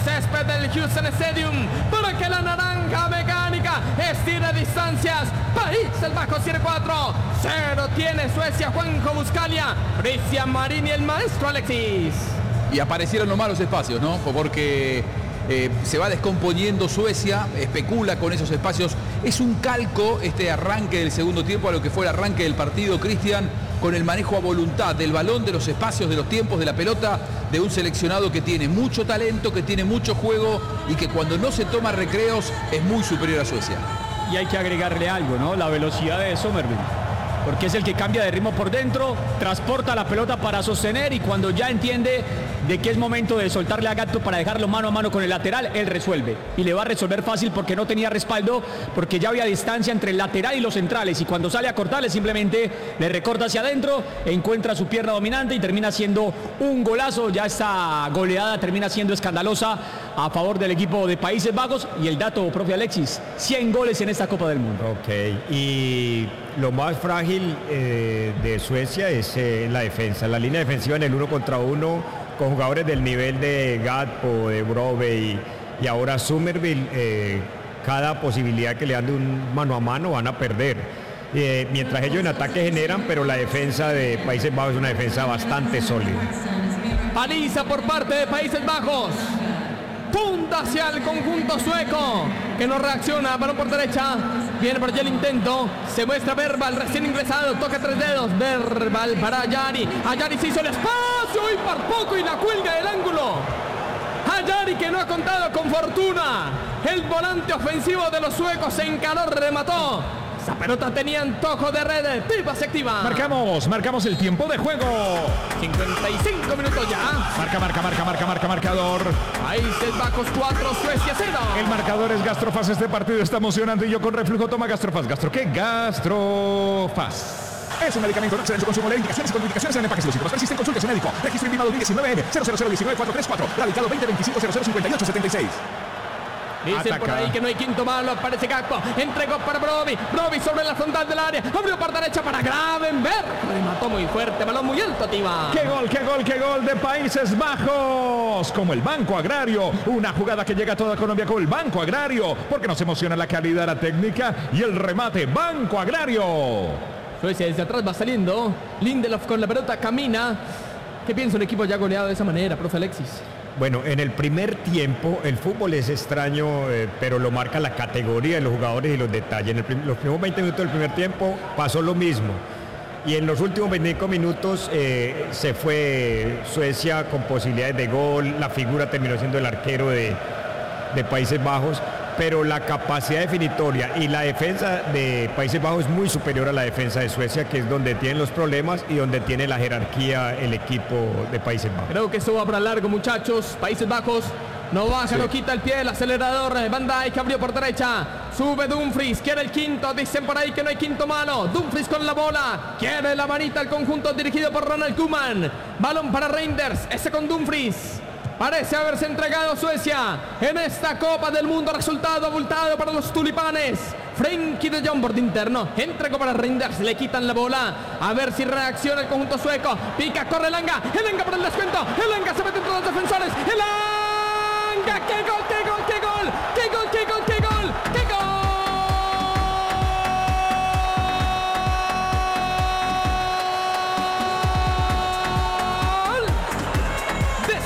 césped del Houston Stadium para que la naranja mecánica estire distancias. Países Bajos tiene 4, 0 tiene Suecia. Juanjo Buscalia, Cristian Marín y el maestro Alexis. Y aparecieron los malos espacios, ¿no? Porque se va descomponiendo Suecia, especula con esos espacios. Es un calco este arranque del segundo tiempo a lo que fue el arranque del partido, Cristian, con el manejo a voluntad del balón, de los espacios, de los tiempos, de la pelota, de un seleccionado que tiene mucho talento, que tiene mucho juego y que cuando no se toma recreos es muy superior a Suecia. Y hay que agregarle algo, ¿no? La velocidad de Somerville, porque es el que cambia de ritmo por dentro, transporta la pelota para sostener y cuando ya entiende de que es momento de soltarle a Gatto para dejarlo mano a mano con el lateral, él resuelve. Y le va a resolver fácil porque no tenía respaldo, porque ya había distancia entre el lateral y los centrales. Y cuando sale a cortarle, simplemente le recorta hacia adentro, encuentra su pierna dominante y termina siendo un golazo. Ya esta goleada termina siendo escandalosa a favor del equipo de Países Bajos. Y el dato, profe Alexis, 100 goles en esta Copa del Mundo. Ok, y lo más frágil de Suecia es la defensa. La línea defensiva en el 1 contra 1 con jugadores del nivel de Gatpo, de Brobe y ahora Somerville, cada posibilidad que le dan de un mano a mano van a perder. Mientras ellos en ataque generan, pero la defensa de Países Bajos es una defensa bastante sólida. Paliza por parte de Países Bajos. Punta hacia el conjunto sueco, que no reacciona. Balón por derecha, viene por allá el intento. Se muestra Verbal, recién ingresado, toca 3 dedos. Verbal para Ayari. Ayari se hizo el espacio y por poco y la cuelga del ángulo. Ayari, que no ha contado con fortuna. El volante ofensivo de los suecos se encaró, remató. Esa pelota tenía antojo de red. Pipa se activa. Marcamos el tiempo de juego. 55 minutos ya. Marcador. Países Bajos 4, Suecia 0. El marcador es Gastrofaz. Este partido está emocionante y yo con reflujo toma Gastrofaz. ¿Qué? Gastrofaz. Es un medicamento, no exceden su consumo. Leer indicaciones y contraindicaciones en empaques lúcidos. Persisten consultas de médico. Registro INVIMA 2019 00019-434. Radicado 2025-0058-76. Dicen por ahí que no hay quinto malo. Aparece Gakpo. Entregó para Broby. Broby sobre la frontal del área. Abrió por derecha para Gravenberg. Remató muy fuerte. Balón muy alto, Tiva. ¡Qué gol de Países Bajos! Como el Banco Agrario. Una jugada que llega a toda Colombia con el Banco Agrario. Porque nos emociona la calidad, la técnica y el remate. Banco Agrario. Suecia desde atrás va saliendo. Lindelof con la pelota camina. ¿Qué piensa un equipo ya goleado de esa manera, profe Alexis? Bueno, en el primer tiempo el fútbol es extraño, pero lo marca la categoría de los jugadores y los detalles. En los primeros 20 minutos del primer tiempo pasó lo mismo. Y en los últimos 25 minutos se fue Suecia con posibilidades de gol. La figura terminó siendo el arquero de Países Bajos. Pero la capacidad definitoria y la defensa de Países Bajos es muy superior a la defensa de Suecia, que es donde tienen los problemas y donde tiene la jerarquía el equipo de Países Bajos. Creo que esto va para largo, muchachos. Países Bajos no baja, no quita el pie, el acelerador. Van Dijk abrió por derecha. Sube Dumfries, quiere el quinto. Dicen por ahí que no hay quinto malo. Dumfries con la bola. Quiere la manita el conjunto dirigido por Ronald Koeman. Balón para Reinders. Ese con Dumfries. Parece haberse entregado Suecia en esta Copa del Mundo. Resultado abultado para los tulipanes. Frenkie de Jong borde interno. Entregó para Reinders. Le quitan la bola. A ver si reacciona el conjunto sueco. Pica, corre Elanga. Elanga por el descuento. Elanga se mete entre los defensores. Elanga. ¡Qué gol!